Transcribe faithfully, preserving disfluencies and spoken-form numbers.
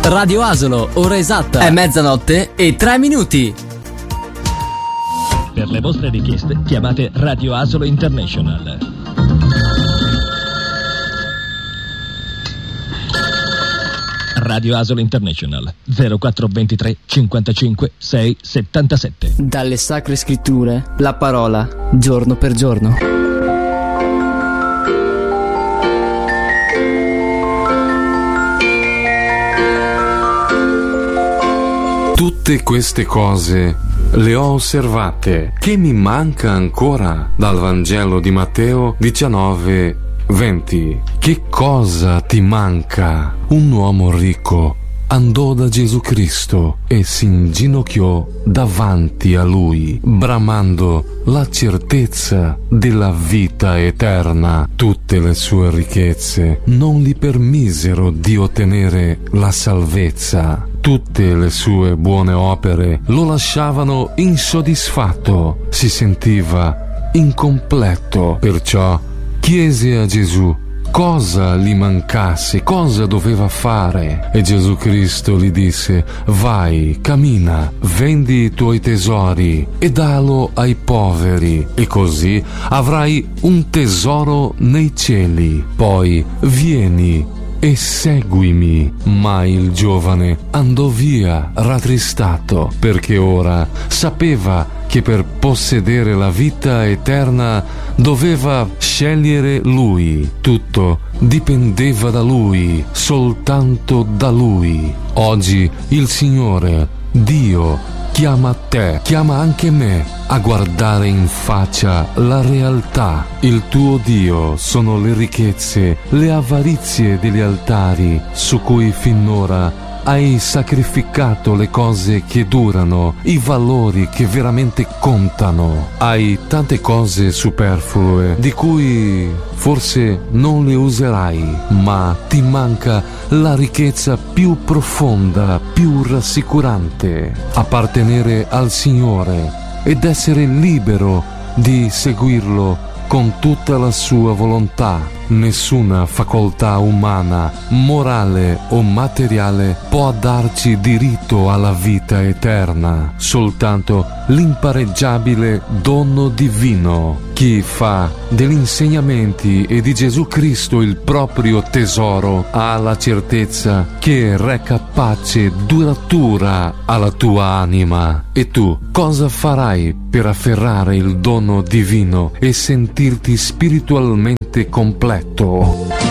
Radio Asolo, ora esatta è mezzanotte e tre minuti. Per le vostre richieste chiamate Radio Asolo International. Radio Asolo International zero quattro ventitré cinquantacinque sei settantasette. Dalle sacre scritture, la parola, giorno per giorno. Tutte queste cose le ho osservate. Che mi manca ancora? Dal Vangelo di Matteo diciannove venti. Che cosa ti manca? Un uomo ricco andò da Gesù Cristo e si inginocchiò davanti a lui, bramando la certezza della vita eterna. Tutte le sue ricchezze non gli permisero di ottenere la salvezza. Tutte le sue buone opere lo lasciavano insoddisfatto. Si sentiva incompleto. Perciò chiese a Gesù cosa gli mancasse, cosa doveva fare. E Gesù Cristo gli disse: vai, cammina, vendi i tuoi tesori e dallo ai poveri, e così avrai un tesoro nei cieli. Poi vieni e seguimi. Ma il giovane andò via rattristato, perché ora sapeva che per possedere la vita eterna doveva scegliere lui. Tutto dipendeva da lui, soltanto da lui. Oggi il Signore, Dio, chiama te, chiama anche me a guardare in faccia la realtà. Il tuo Dio sono le ricchezze, le avarizie degli altari su cui finora hai sacrificato le cose che durano, i valori che veramente contano. Hai tante cose superflue di cui forse non le userai, ma ti manca la ricchezza più profonda, più rassicurante: appartenere al Signore ed essere libero di seguirlo con tutta la sua volontà. Nessuna facoltà umana, morale o materiale può darci diritto alla vita eterna, soltanto l'impareggiabile dono divino. Chi fa degli insegnamenti e di Gesù Cristo il proprio tesoro ha la certezza che reca pace duratura alla tua anima. E tu cosa farai per afferrare il dono divino e sentirti spiritualmente completo?